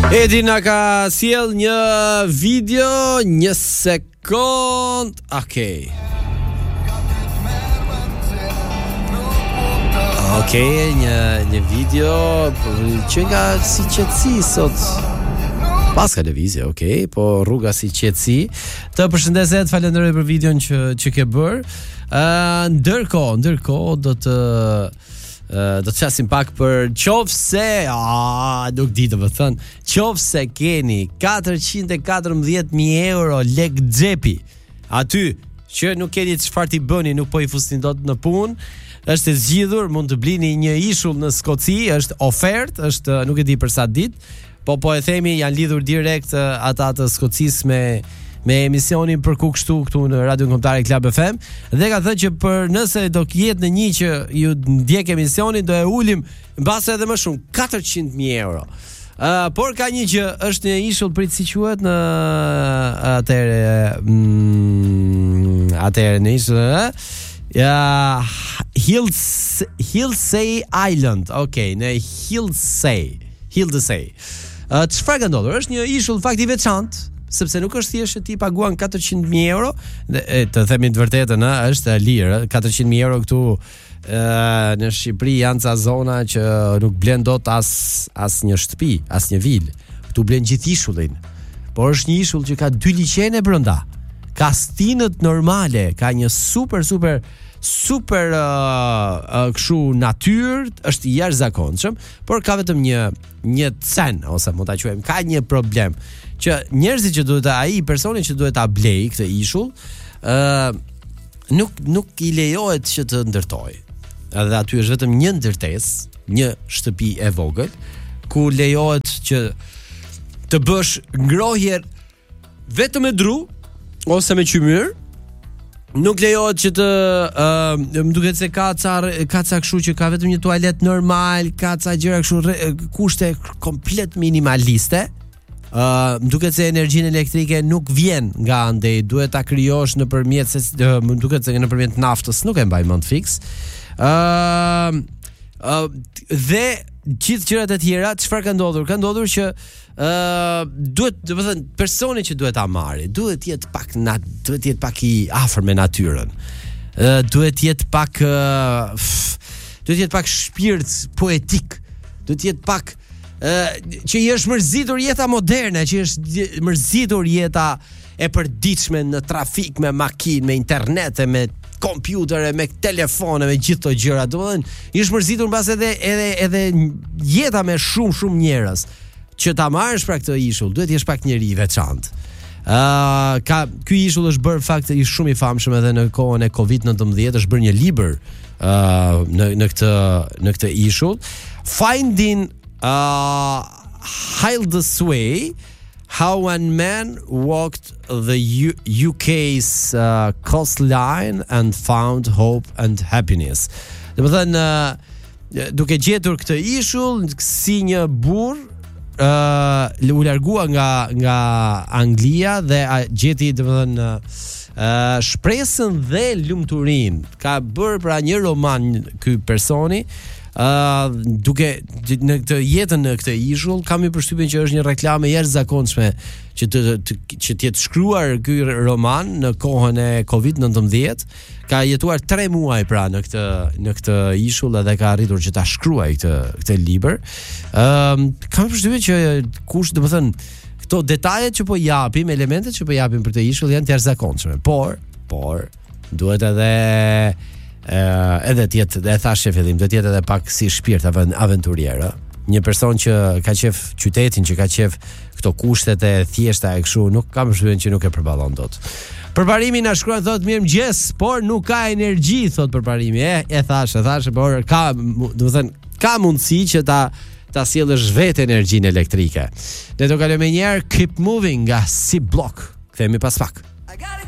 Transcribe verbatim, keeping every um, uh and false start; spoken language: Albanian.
Edi na ka sjell një video, një sekond. Okej. Okej, një një video që nga si qetësi sot. Pas ka lëvizje, okej, po rruga si qetësi. Të përshëndeset, falenderoj për videon që që ke bër. Ë, uh, ndërkohë, ndërkohë do të Uh, do të qasim pak për qofse ah, nuk di të më thënë qofse keni katërqind e katërmbëdhjetë mijë euro lek xhepi aty që nuk keni çfarë t'i bëni, nuk po i fusni dot në punë, është e zgjidhur, mund të blini një ishull në Skoci, është ofertë, është nuk e di për sa ditë, po po e themi janë lidhur direkt uh, ata të Skocis me me emisionin për ku kështu këtu në Radio Kombëtare Club F M, dhe ka thënë që për nëse do jetë në një që ju ndjek emisionin, do e ulim mbase edhe më shumë, katërqind mijë euro. Uh, por ka një që është një ishull prit si quhet në atëre mm, atëre në ishull uh, uh, Hills Hillsay Island. Okej, në Hillsay Hillsay. Uh, çfarë ka ndodhur? Është një ishull fakt i veçantë, sepse nuk është thjesht që ti paguan katërqind mijë euro, dhe, e, të themi të vërtetën, ë, është lirë, katërqind mijë euro këtu ë në Shqipëri janë ca zona që nuk blen dot as as një shtëpi, as një vilë. Këtu blen gjithë ishullin. Por është një ishull që ka dy liçene brenda. Ka stinët normale, ka një super super super uh, uh, kështu natyrë, është i jashtëzakonshëm, por ka vetëm një një cen, ose mund ta quajmë, ka një problem që njerëzit që duhet ai personi që duhet ta blej këtë ishull, ë uh, nuk nuk i lejohet që të ndërtojë. Edhe aty është vetëm një ndërtesë, një shtëpi e vogël ku lejohet që të bësh ngrohje vetëm me dru ose me qymyr. Nuk lejohet që të uh, më duket se ka ca ka ca kështu që ka vetëm një tualet normal, ka ca gjëra kështu kushte komplet minimaliste. Uh, më duket se energjinë elektrike nuk vjen nga andej, duhet ta krijosh nëpërmjet se uh, më duket se nëpërmjet naftës, nuk e mbaj mend fix. Ë uh, uh, dhe gjithë gjërat e tjera, çfarë ka ndodhur? Ka ndodhur që ë uh, duhet, do të thënë, personi që duhet ta marrë, duhet të jetë pak nat, duhet të jetë pak i afër me natyrën. Ë uh, duhet të jetë pak uh, duhet të jetë pak shpirt poetik. Duhet të jetë pak Uh, që i është mërzitur jeta moderne, që i është mërzitur jeta e përditshme në trafik, me makinë, me internet, me kompjutere, me telefone, me gjithë këto gjëra. Domethënë, i është mërzitur mbas edhe edhe edhe jeta me shumë shumë njerëz. Që ta marrësh pra këtë ishull, duhet të jesh pak njeri i veçantë. Uh, ka ky ishull është bërë fakt i shumë i famshëm edhe në kohën e Covid nineteen, është bërë një libër uh, në në këtë në këtë ishull, Finding Uh, Hildesay, how one man walked the U- UK's uh, coastline and found hope and happiness. Dhe më thënë, uh, duke gjetur këtë ishull si një burr, uh, u largua nga nga Anglia dhe uh, gjeti, dhe më thënë, uh, shpresën dhe lumturinë. Ka bërë pra një roman ky personi. Uh, duke në këtë jetën në këtë ishull, kam i përshtypjen që është një reklamë jashtëzakonshme që të, të që të jetë shkruar ky roman në kohën e Covid nineteen. Ka jetuar tre muaj pra në këtë në këtë ishull dhe ka arritur që ta shkruajë këtë këtë libër. Ëm uh, kam i përshtypjen që kush, domethënë, këto detajet që po japim, elementet që po japim për këtë ishull janë të jashtëzakonshme. Por, por duhet edhe Uh, edhe të jetë, dhe e thash që fillim, do të jetë edhe pak si shpirt aventurier, një person që ka qef qytetin, që ka qef këto kushtet e thjeshta e kështu, nuk kam përshtypjen që nuk e përballon dot. Përparimi na shkruan, thotë mirëmëngjes, por nuk ka energji, thotë përparimi. E, e thash, e thash, por ka, do të thënë, ka mundësi që ta ta sjellësh vetë energjinë elektrike. Ne do kalojmë një herë Keep Moving nga C Block. Kthehemi pas pak.